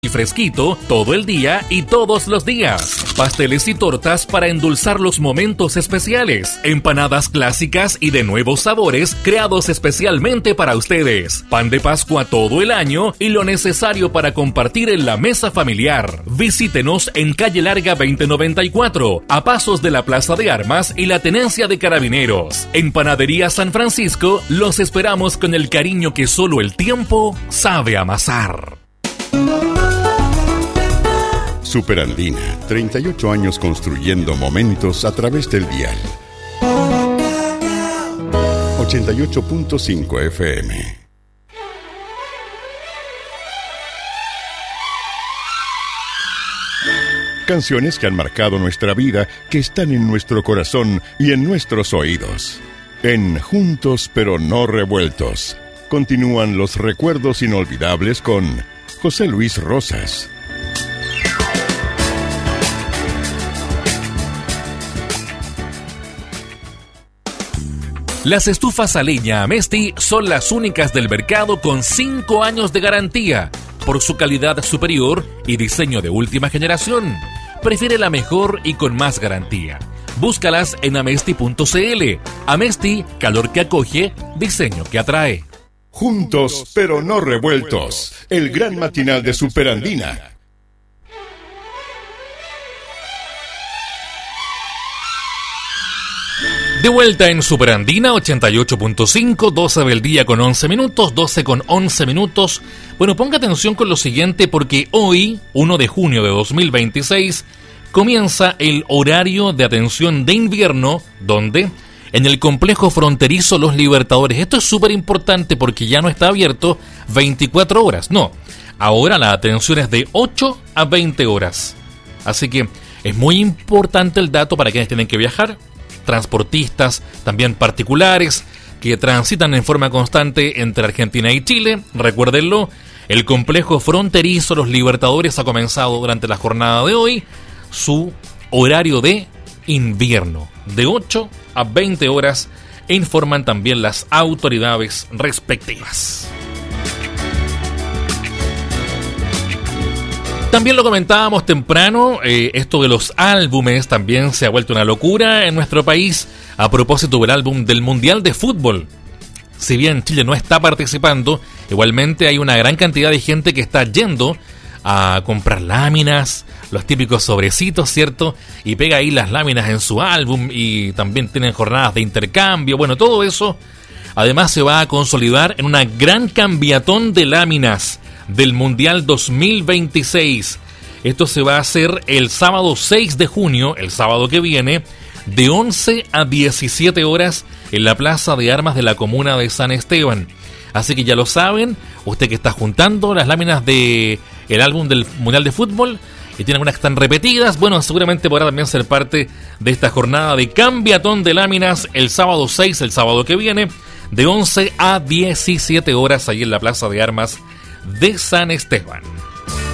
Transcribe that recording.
y fresquito todo el día y todos los días. Pasteles y tortas para endulzar los momentos especiales. Empanadas clásicas y de nuevos sabores creados especialmente para ustedes. Pan de Pascua todo el año y lo necesario para compartir en la mesa familiar. Visítenos en Calle Larga 2094, a pasos de la Plaza de Armas y la Tenencia de Carabineros. En Panadería San Francisco los esperamos con el cariño que solo el tiempo sabe amasar. Superandina, 38 años construyendo momentos a través del dial. 88.5 FM. Canciones que han marcado nuestra vida, que están en nuestro corazón y en nuestros oídos. En Juntos pero no revueltos, continúan los recuerdos inolvidables con José Luis Rosas. Las estufas a leña Amesti son las únicas del mercado con 5 años de garantía por su calidad superior y diseño de última generación. Prefiere la mejor y con más garantía. Búscalas en amesti.cl. Amesti, calor que acoge, diseño que atrae. Juntos pero no revueltos, el gran matinal de Superandina. De vuelta en Superandina 88.5, 12 del día con 11 minutos, 12 con 11 minutos. Bueno, ponga atención con lo siguiente porque hoy, 1 de junio de 2026, comienza el horario de atención de invierno, donde en el complejo fronterizo Los Libertadores. Esto es súper importante porque ya no está abierto 24 horas, no. Ahora la atención es de 8 a 20 horas. Así que es muy importante el dato para quienes tienen que viajar. Transportistas, también particulares, que transitan en forma constante entre Argentina y Chile. Recuérdenlo, el complejo fronterizo Los Libertadores ha comenzado durante la jornada de hoy su horario de invierno, de 8 a 20 horas, e informan también las autoridades respectivas. También lo comentábamos temprano, esto de los álbumes también se ha vuelto una locura en nuestro país a propósito del álbum del Mundial de Fútbol. Si bien Chile no está participando, igualmente hay una gran cantidad de gente que está yendo a comprar láminas, los típicos sobrecitos, ¿cierto? Y pega ahí las láminas en su álbum y también tienen jornadas de intercambio. Bueno, todo eso además se va a consolidar en una gran cambiatón de láminas del Mundial 2026. Esto se va a hacer el sábado 6 de junio, el sábado que viene, de 11 a 17 horas en la Plaza de Armas de la comuna de San Esteban. Así que ya lo saben, usted que está juntando las láminas de el álbum del Mundial de Fútbol y tiene algunas que están repetidas, bueno, seguramente podrá también ser parte de esta jornada de cambiatón de láminas el sábado 6, el sábado que viene, de 11 a 17 horas ahí en la Plaza de Armas de San Esteban.